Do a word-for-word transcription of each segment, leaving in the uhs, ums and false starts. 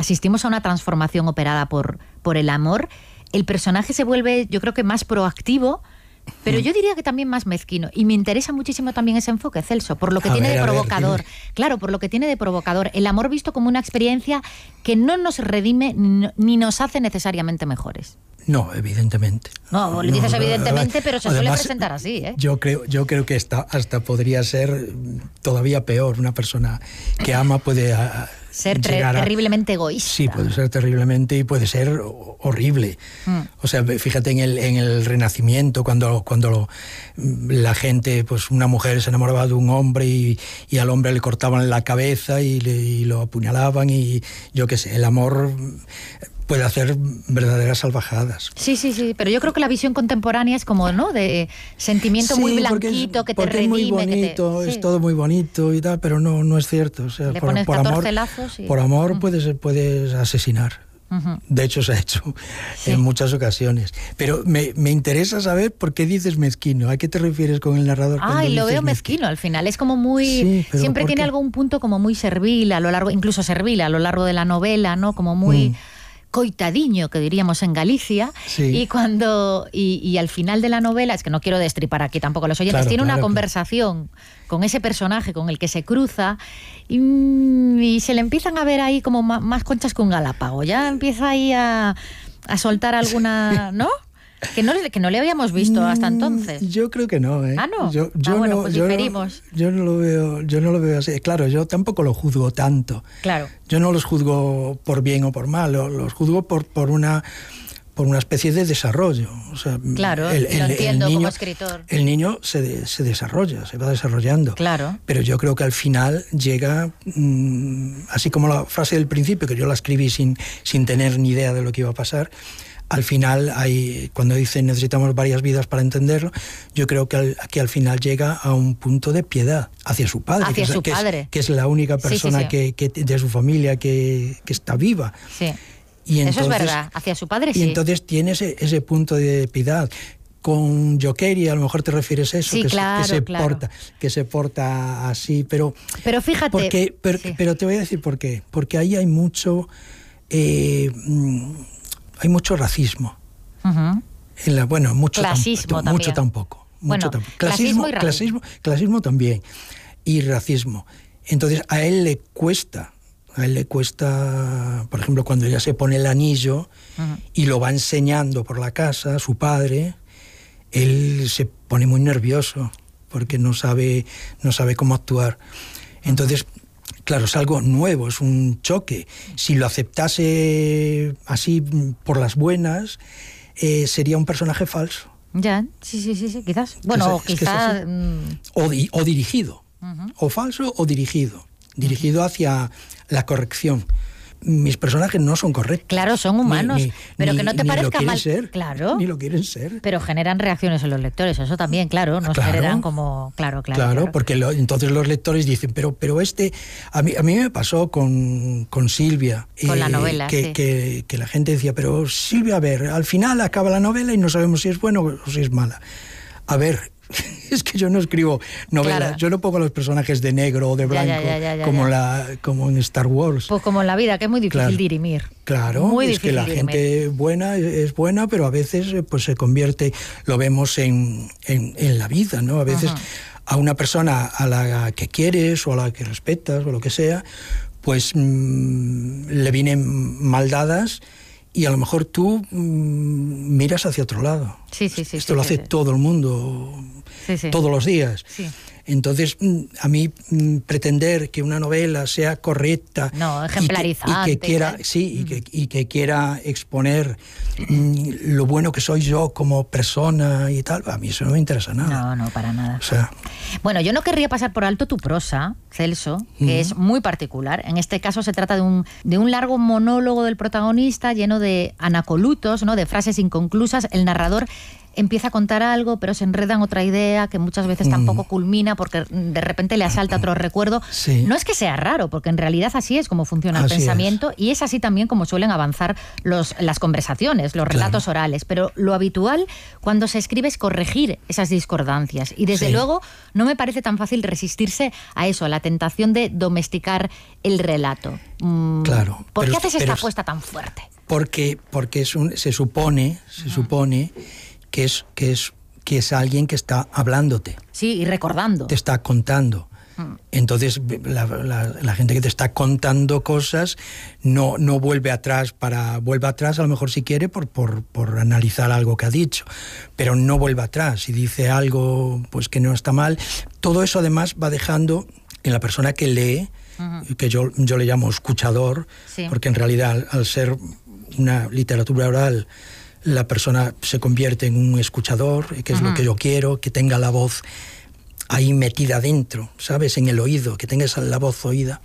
asistimos a una transformación operada por, por el amor, el personaje se vuelve, yo creo que más proactivo, pero yo diría que también más mezquino. Y me interesa muchísimo también ese enfoque, Celso, por lo que a tiene ver, de ver, provocador. Claro, por lo que tiene de provocador. El amor visto como una experiencia que no nos redime ni nos hace necesariamente mejores. No, evidentemente. No, le dices no, evidentemente, pero se además, suele presentar así, ¿eh? Yo creo, yo creo que hasta, hasta podría ser todavía peor. Una persona que ama puede a, ser llegar a, terriblemente egoísta. Sí, puede ser terriblemente y puede ser horrible. Mm. O sea, fíjate en el, en el Renacimiento, cuando, cuando la gente, pues una mujer se enamoraba de un hombre y, y al hombre le cortaban la cabeza y, le, y lo apuñalaban y yo qué sé, el amor puede hacer verdaderas salvajadas. Sí, sí, sí, pero yo creo que la visión contemporánea es como, ¿no?, de sentimiento sí, muy blanquito, es, que te redime. Es muy bonito, que te, es sí. todo muy bonito y tal, pero no, no es cierto. O sea, Le por, pones por catorce amor, lazos y... por amor uh-huh. puedes, puedes asesinar. Uh-huh. De hecho, se ha hecho sí. en muchas ocasiones. Pero me, me interesa saber por qué dices mezquino. ¿A qué te refieres con el narrador? Ah, y lo veo mezquino, mezquino al final. Es como muy... Sí, siempre tiene algún punto como muy servil a lo largo, incluso servil a lo largo de la novela, ¿no? Como muy... Mm. coitadiño, que diríamos en Galicia, sí. y cuando y, y al final de la novela, es que no quiero destripar aquí tampoco a los oyentes, claro, tiene claro, una conversación claro. con ese personaje con el que se cruza y, y se le empiezan a ver ahí como más, más conchas que un galápago, ya empieza ahí a, a soltar alguna, ¿no? Que no, que no le habíamos visto hasta entonces. Yo creo que no, ¿eh? Ah, no. Yo, yo ah, bueno, no, pues yo diferimos. No, yo no lo veo, yo no lo veo así. Claro, yo tampoco lo juzgo tanto. Claro. Yo no los juzgo por bien o por mal, los juzgo por, por una por una especie de desarrollo. O sea, claro, el, el, lo entiendo el niño, como escritor. El niño se, de, se desarrolla, se va desarrollando. Claro. Pero yo creo que al final llega, mmm, así como la frase del principio, que yo la escribí sin, sin tener ni idea de lo que iba a pasar. Al final, hay, cuando dicen necesitamos varias vidas para entenderlo, yo creo que al, que al final llega a un punto de piedad hacia su padre, hacia que, su es, que, padre. Es, que es la única persona sí, sí, sí. Que, que de su familia que, que está viva. Sí. Y entonces, eso es verdad, hacia su padre sí. Y entonces tiene ese, ese punto de piedad. Con Jokeria a lo mejor te refieres a eso, sí, que, claro, se, que, se claro. porta, que se porta así, pero... Pero fíjate... Porque, pero, sí. pero te voy a decir por qué. Porque ahí hay mucho... Eh, hay mucho racismo. Uh-huh. En la, bueno, mucho clasismo tampoco, mucho tampoco. Bueno, mucho tampoco. Clasismo, clasismo, y clasismo, clasismo también. Y racismo. Entonces a él le cuesta, a él le cuesta, por ejemplo, cuando ella se pone el anillo uh-huh. y lo va enseñando por la casa a su padre, él se pone muy nervioso porque no sabe, no sabe cómo actuar. Entonces, claro, es algo nuevo, es un choque. Si lo aceptase así por las buenas, eh, sería un personaje falso. Ya, sí, sí, sí, sí quizás. Bueno, es, quizás... Es o, di, o dirigido, uh-huh. o falso o dirigido. Dirigido uh-huh. hacia la corrección. Mis personajes no son correctos. Claro, son humanos, ni, ni, pero ni, que no te ni parezca lo mal. Ser, claro. Ni lo quieren ser. Pero generan reacciones en los lectores, eso también, claro, nos claro, generan como... Claro, claro. Claro, claro. porque lo, entonces los lectores dicen, pero pero este... A mí, a mí me pasó con, con Silvia. Con eh, la novela, que, sí. que, que la gente decía, pero Silvia, a ver, al final acaba la novela y no sabemos si es buena o si es mala. A ver... Es que yo no escribo novelas, claro. Yo no pongo a los personajes de negro o de blanco ya, ya, ya, ya, como, ya. La, como en Star Wars. Pues como en la vida, que es muy difícil claro. dirimir. Claro, muy es difícil que la dirimir. gente buena es buena, pero a veces pues se convierte, lo vemos en, en, en la vida, ¿no? A veces uh-huh. a una persona a la que quieres o a la que respetas o lo que sea, pues mmm, le vienen maldadas y a lo mejor tú mmm, miras hacia otro lado. Sí, sí, sí. Esto sí, lo sí, hace sí. todo el mundo, sí, sí. todos los días. Sí. Entonces, a mí pretender que una novela sea correcta, no, ejemplarizante, y que, y que quiera, ¿eh? sí, y que, y que quiera exponer mm, lo bueno que soy yo como persona y tal, a mí eso no me interesa nada. No, no, para nada. O sea, bueno, yo no querría pasar por alto tu prosa, Celso, que uh-huh. es muy particular. En este caso se trata de un, de un largo monólogo del protagonista lleno de anacolutos, ¿no? De frases inconclusas. El narrador empieza a contar algo, pero se enreda en otra idea que muchas veces tampoco mm. culmina porque de repente le asalta otro recuerdo. Sí. No es que sea raro, porque en realidad así es como funciona así el pensamiento es. Y es así también como suelen avanzar los, las conversaciones, los relatos claro. orales. Pero lo habitual cuando se escribe es corregir esas discordancias. Y desde sí. luego no me parece tan fácil resistirse a eso, a la tentación de domesticar el relato. Mm, claro. ¿Por pero, qué haces esta pero, apuesta tan fuerte? Porque, porque es un, se supone, se uh-huh. supone que es, que, es, que es alguien que está hablándote. Sí, y recordando. Te está contando. Uh-huh. Entonces, la, la, la gente que te está contando cosas no, no vuelve atrás para... Vuelve atrás a lo mejor si quiere por, por, por analizar algo que ha dicho, pero no vuelve atrás. Si dice algo pues que no está mal, todo eso además va dejando en la persona que lee, uh-huh. que yo, yo le llamo escuchador, sí. porque en realidad al, al ser una literatura oral, la persona se convierte en un escuchador, que es uh-huh. lo que yo quiero, que tenga la voz ahí metida dentro, ¿sabes? En el oído, que tenga esa, la voz oída.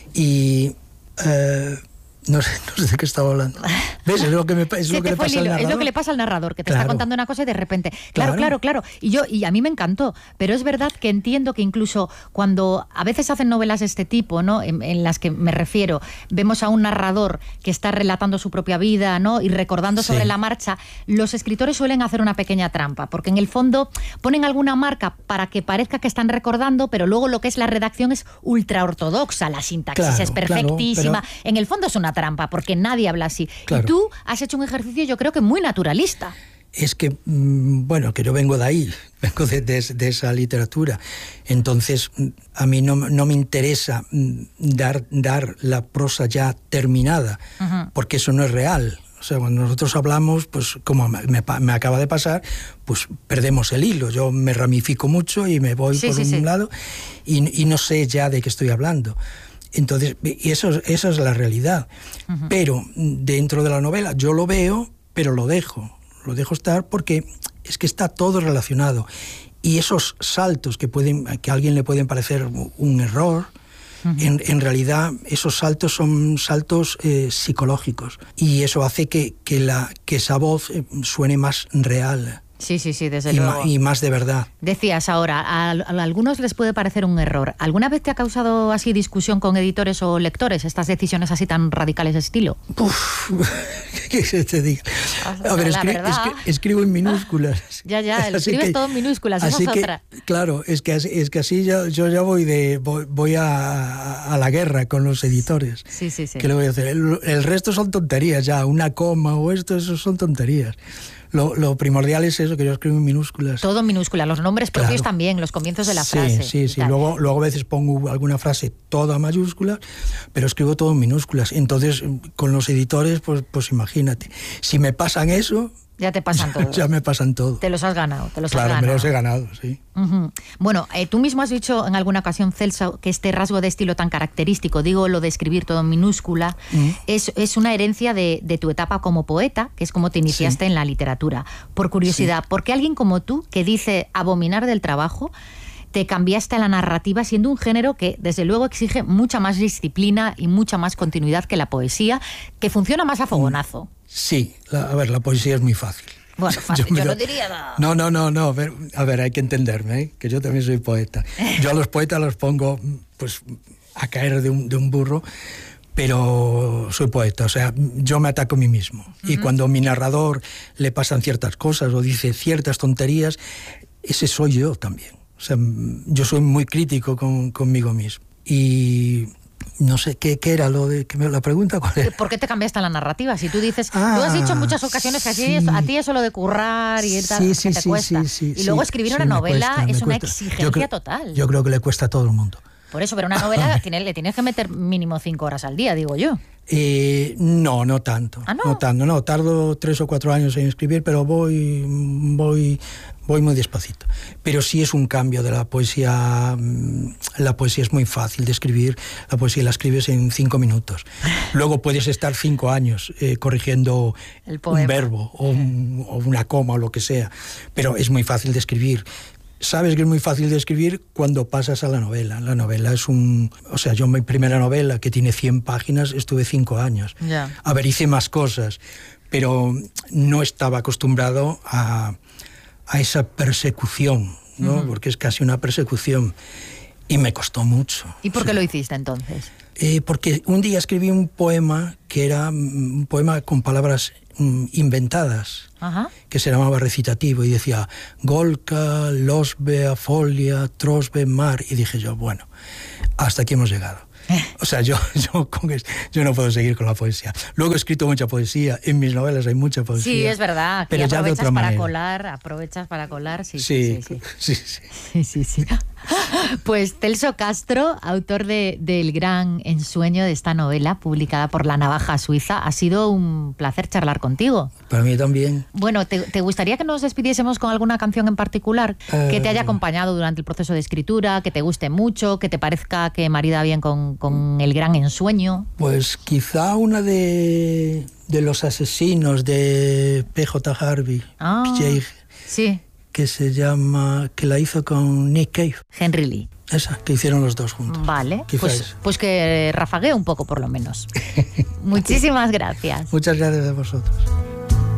Y... Eh, No sé, no sé de qué estaba hablando. ¿Ves? Es lo que, me, es lo que le pasa al narrador. Es lo que le pasa al narrador, que te claro. está contando una cosa y de repente... Claro, claro, claro. claro. Y, yo, y a mí me encantó. Pero es verdad que entiendo que incluso cuando a veces hacen novelas de este tipo, ¿no? En, en las que me refiero, vemos a un narrador que está relatando su propia vida, ¿no? Y recordando sí. sobre la marcha, los escritores suelen hacer una pequeña trampa, porque en el fondo ponen alguna marca para que parezca que están recordando, pero luego lo que es la redacción es ultra ortodoxa, la sintaxis claro, es perfectísima. Claro, pero... En el fondo es una trampa, porque nadie habla así. Claro. Y tú has hecho un ejercicio, yo creo que muy naturalista. Es que, bueno, que yo vengo de ahí, vengo de, de, de esa literatura. Entonces, a mí no, no me interesa dar, dar la prosa ya terminada, uh-huh. porque eso no es real. O sea, cuando nosotros hablamos, pues como me, me acaba de pasar, pues perdemos el hilo. Yo me ramifico mucho y me voy sí, por sí, un sí. lado y, y no sé ya de qué estoy hablando. Entonces, y eso, eso es la realidad. Uh-huh. Pero dentro de la novela yo lo veo, pero lo dejo. Lo dejo estar porque es que está todo relacionado. Y esos saltos que, pueden, que a alguien le pueden parecer un error, uh-huh. en, en realidad esos saltos son saltos eh, psicológicos. Y eso hace que, que, la, que esa voz suene más real. Sí, sí, sí, desde y luego. Ma, y más de verdad. Decías ahora, a, a algunos les puede parecer un error. ¿Alguna vez te ha causado así discusión con editores o lectores estas decisiones así tan radicales de estilo? Uf, ¿qué se te diga? A ver, escri escri escribo en minúsculas. Ya, ya, escribes que, todo en minúsculas, esa es que, otra. Claro, es que, es que así yo, yo ya voy, de, voy, voy a, a la guerra con los editores. Sí, sí, sí. ¿Qué le voy a hacer? El, el resto son tonterías ya, una coma o esto, eso son tonterías. Lo, lo primordial es eso, que yo escribo en minúsculas. Todo en minúsculas, los nombres propios claro. también, los comienzos de la sí, frase. Sí, sí, luego, luego a veces pongo alguna frase toda mayúscula, pero escribo todo en minúsculas. Entonces, con los editores, pues, pues imagínate, si me pasan eso... Ya te pasan todo. Ya me pasan todo. Te los has ganado, te los claro, has ganado. me los he ganado, sí. Uh-huh. Bueno, eh, tú mismo has dicho en alguna ocasión, Celso, que este rasgo de estilo tan característico, digo lo de escribir todo en minúscula, uh-huh. es, es una herencia de, de tu etapa como poeta, que es como te iniciaste sí. en la literatura. Por curiosidad, sí. ¿por qué alguien como tú, que dice abominar del trabajo, te cambiaste a la narrativa siendo un género que desde luego exige mucha más disciplina y mucha más continuidad que la poesía, que funciona más a fogonazo? Sí, la, a ver, la poesía es muy fácil. Bueno, fácil, yo, yo no diría... No, no, no, no, a ver, a ver hay que entenderme, ¿eh? Que yo también soy poeta. Yo a los poetas los pongo pues a caer de un, de un burro, pero soy poeta, o sea, yo me ataco a mí mismo. Uh-huh. Y cuando a mi narrador le pasan ciertas cosas o dice ciertas tonterías, ese soy yo también. O sea, yo soy muy crítico con, conmigo mismo. Y no sé, ¿qué, qué era lo de que me, la pregunta? ¿Cuál era? ¿Por qué te cambiaste la narrativa? Si tú dices, ah, tú has dicho en muchas ocasiones que sí. a ti eso lo de currar y tal, sí, sí, que te sí, cuesta. Sí, sí, y luego sí, escribir sí, una novela cuesta, es una cuesta. exigencia yo creo, total. Yo creo que le cuesta a todo el mundo. Por eso, pero una novela tiene, le tienes que meter mínimo cinco horas al día, digo yo. Eh, no, no tanto. ¿Ah, no? No tanto, no. Tardo tres o cuatro años en escribir, pero voy, voy, voy muy despacito. Pero sí es un cambio de la poesía. La poesía es muy fácil de escribir. La poesía la escribes en cinco minutos. Luego puedes estar cinco años eh, corrigiendo un verbo o, un, o una coma o lo que sea. Pero es muy fácil de escribir. Sabes que es muy fácil de escribir cuando pasas a la novela. La novela es un... O sea, yo mi primera novela, que tiene cien páginas, estuve cinco años. Yeah. A ver, hice más cosas, pero no estaba acostumbrado a, a esa persecución, ¿no? Uh-huh. Porque es casi una persecución. Y me costó mucho. ¿Y por qué sí. lo hiciste entonces? Eh, porque un día escribí un poema que era un poema con palabras mm, inventadas, Ajá. que se llamaba recitativo, y decía Golka, Losbea, Folia, Trosbe, Mar, y dije yo, bueno, hasta aquí hemos llegado. O sea, yo, yo, con esto, yo no puedo seguir con la poesía. Luego he escrito mucha poesía, en mis novelas hay mucha poesía. Sí, es verdad. Pero ya de otra para manera. colar, aprovechas para colar, sí, sí, sí, sí. sí, sí. sí, sí, sí. Pues Celso Castro, autor de, de El gran ensueño, de esta novela publicada por La Navaja Suiza, ha sido un placer charlar contigo. Para mí también. Bueno, ¿te, te gustaría que nos despidiésemos con alguna canción en particular uh, que te haya acompañado durante el proceso de escritura, que te guste mucho, que te parezca que marida bien con, con El gran ensueño? Pues quizá una de, de Los asesinos de P J Harvey, ah, P J, sí. que se llama, que la hizo con Nick Cave. Henry Lee. Esa, que hicieron los dos juntos. Vale, pues, pues que rafaguee un poco por lo menos. Muchísimas gracias. Muchas gracias a vosotros.